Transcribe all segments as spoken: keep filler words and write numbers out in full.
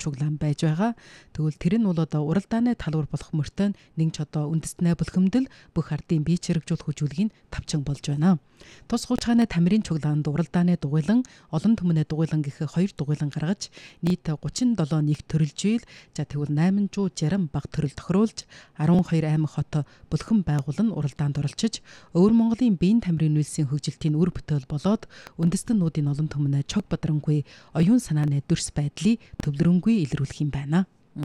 чуглаан байж байгаа. Тэгвэл тэр нь бол одоо уралдааны талбар болох мөртөө нэг ч одоо үндэстнээ булхимдал бүх ардын бие чирэгжүүлэх хүжүүлгийг тавчан болж байна. Тус хуучгааны тамирын чуглаанд уралдааны дугуйлан, олон түмний дугуйлан гэх хоёр дугуйлан гаргаж нийт гучин долоо нэг төрөлжил. За тэгвэл найман зуун жарим баг төрөл тохируулж арван хоёр аймаг хот булхим байгуулан уралдаанд оролцож өвөр Монголын биеийн тамирын үйлсийн хөгжилтийн үр бүтээл болоод үндэстнүүдийн олон түмнээ чог бадрангүй оюун санааны дүрс байдлыг төвлөрөнгүй илрүүлэх юм байна.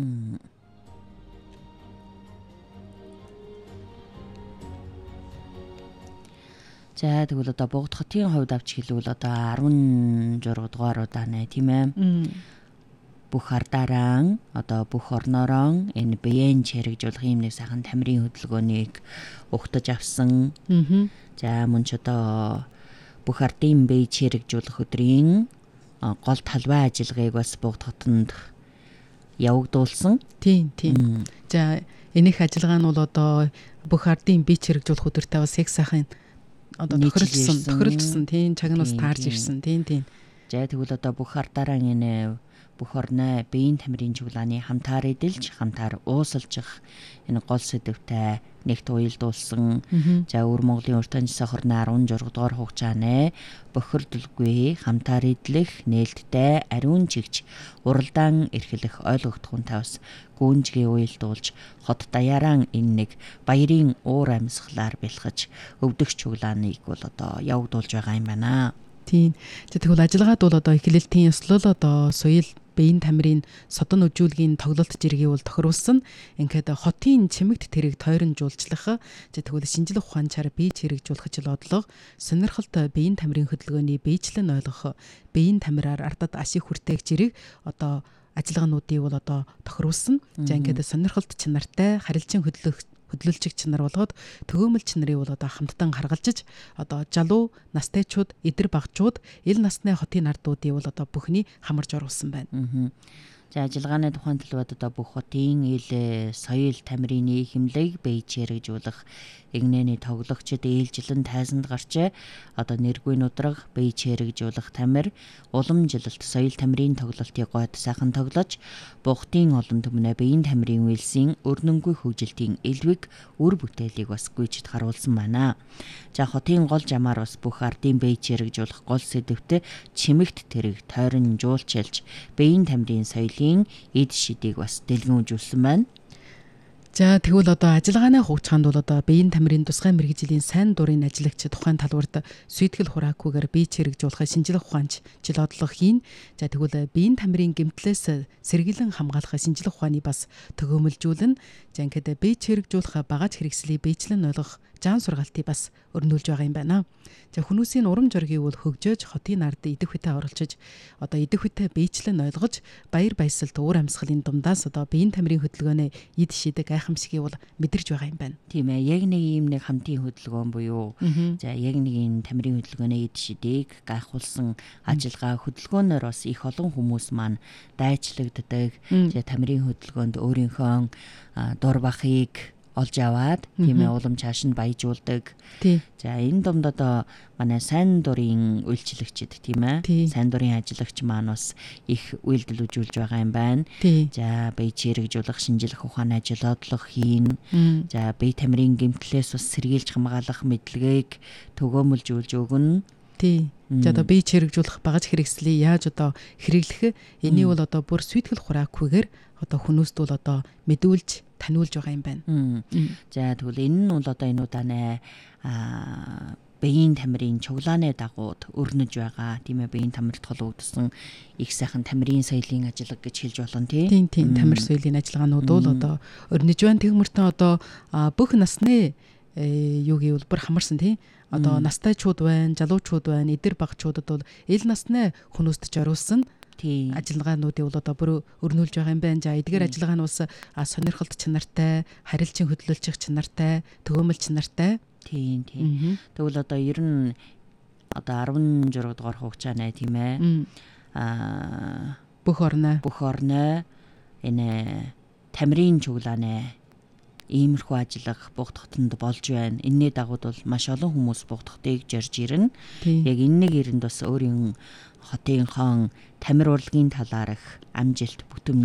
За тэгвэл одоо Богд хотын хувьд авч хэлвэл одоо арван зураг дугаар удаанаа тийм ээ. Бүх ардаараа одоо бүх орноороо энэ биеийн чирэгжүүлэх юм нэг сайхан тамирын хөдөлгөөнийг угтаж авсан. За мөн ч одоо бүх ардын бие чирэгжүүлэх өдрийн гол талбай ажиллагааг бас Богд хотод явагдуулсан. Тийм тийм. За энэх ажиллагаа нь бол одоо бүх ардын бие чирэгжүүлэх өдөртөө бас их сайхан одоо тохиролцсон тохиролцсон тийм цаг нь бас таарж ирсэн тийм тийм. За тэгвэл одоо бүх ардаараа энэ бүх орны биеийн тамирын чуглааны хамтаар эдэлж хамтаар уусалжих энэ гол сэдвтэй нэгт уялдуулсан. За өвөр Монголын өртөө нисэх хорны арван зураг дугаар хугацааны бохирдолгүй хамтаар эдлэх нээлттэй ариун чигч уралдаан эрхлэх ойлгогдохын тавс гүнжгийн уялдуулж хот даяараа энэ нэг баярын уур амьсгалаар бэлхэж өвдөх чуглааныг бол одоо явагдуулж байгаа юм байна. Тийм. Тэгвэл ажиллагаад бол одоо эхлэлтийн ёслол одоо соёл биеийн тамирын содон үжүүлгийн тоглолт жиргээ бол тохируулсан. Ингээд хотын чимэгт тэрэг тойронжуулчлах. Тэгвэл шинжлэх ухаанчаар бие чирэгжүүлэх бодлого сонирхолт биеийн тамирын хөдөлгөөний биечлэн ойлгох биеийн тамираар ардад ашиг хүртээх жирэг одоо ажиллагаануудыг бол одоо тохируулсан. За ингээд сонирхолт чанартай харилцан хөдлөх хөдлөлчиг чанар болгоод төгөөмөл чанарыг бол одоо хамттан харгалзаж одоо жалуу настайчууд эдэр багчууд ил насны хотын ардуудыг бол одоо бүхний хамарж оруулсан байна. За ажиллагааны тухайн төлөвөд одоо бүх хотын ил соёл тамирын хэмлэг бие чирэгжүүлэх игнэний тоглогчид ээлжилэн тайзанд гарч одоо нэргүй нудраг бие чирэгжүүлэх тамир уламжилалт соёл тамирын тоглолтыг гойд сайхан тоглож бухтын олон түмнээ биеийн тамирын үйлсийн өрнөнгүй хөгжилтийн элвэг үр бүтээлийг бас гүйцэд харуулсан байна. За хотын гол жамаар бас бүх ардын бие чирэгжүүлэх гол сэдвтэ чимэгт тэрэг тойронжуулчилж биеийн тамирын соёлын эд шидийг бас дэлгэнүүлсэн байна. За тэгвэл одоо ажиллагааны хугацаанд бол одоо биеийн тамирын тусгай мэргэжлийн сайн дурын ажиллагч тухайн талбарт сүйтгэл хураакгүйгээр бие чирэгжүүлэх шинжлэх ухаанч жил одлого хийн. За тэгвэл биеийн тамирын гэмтлээс сэргийлэн хамгаалах шинжлэх ухааны бас төгөөмөлжүүлнэ. За ингээд бие чирэгжүүлэх багаж хэрэгслийг биечлэн ойлгох жаан сургаалтыг бас өрнүүлж байгаа юм байна. За хүмүүсийн урам зориг бол хөгжөөж хотын ард идэх хүтээ оролцож одоо идэх хүтээ биечлэн ойлгож баяр баясгалт уур амьсгалын дундаас одоо биеийн тамирын хөдөлгөөний эд шидэг гайхамшигыг бол мэдэрч байгаа юм байна. Тийм ээ, яг нэг юм нэг хамтын хөдөлгөөн буюу за яг нэг энэ тамирын хөдөлгөөний эд шидийг гайхуулсан ажиллагаа хөдөлгөөнөөр бас их олон хүмүүс маань дайчлагддаг. За тамирын хөдөлгөөнд өөрийнхөө дур бахыг олж аваад тийм ээ улам чааш нь баяжуулдаг. За энэ домд одоо манай сайн дурын үйлчлэгчид тийм ээ сайн дурын ажиллагч маань бас их үйлдэл үзүүлж байгаа юм байна. За бие чирэгжүүлэх шинжлэх ухааны ажил одлого хийн. За бие тамирын гэмтлээс бас сэргийлж хамгаалах мэдлэгийг төгөөмөлжүүлж өгнө. Тий. За одоо бие чирэгжүүлэх багаж хэрэгслийг яаж одоо хэрэглэх энийг бол одоо бүр сүйтгэл хураакгүйгээр одоо хүмүүст бол одоо мэдүүлж таниулж байгаа юм байна. За тэгвэл энэ нь бол одоо энэ удааны биеийн тамирын чуглааны дагууд өрнөж байгаа тийм ээ биеийн тамирт холбогдсон их сайхан тамирын соёлын ажиллага гэж хэлж болно тий. Тийм тийм тамир соёлын ажиллагаанууд бол одоо өрнөж байна. Тэгмэртээ одоо бүх насны юу гэвэл бүр хамарсан тий. Одоо настайчууд байна, жалуучууд байна, эдэр багчуудад бол ил насны хүмүүст зориулсан ажиллагаануудыг бол одоо бүр өрнүүлж байгаа юм байна. За эдгээр ажиллагаа нь бас сонирхолт чанартай, харилцан хөдлөлчих чанартай, төгөөмөл чанартай. Тийм тийм. Тэгвэл одоо ер нь одоо арван зураг дугаар хугацааны тийм ээ. Аа бүх орны бүх орны энэ тамирын чуглааны иймэрхүү ажиллах Богд хотод болж байна. Энэний дагууд бол маш олон хүмүүс Богд хотыг зорж ирнэ. Яг энэ нэг эрэнд бас өөрийн хотынхон тамир урлагийн талаарх амжилт бүтэм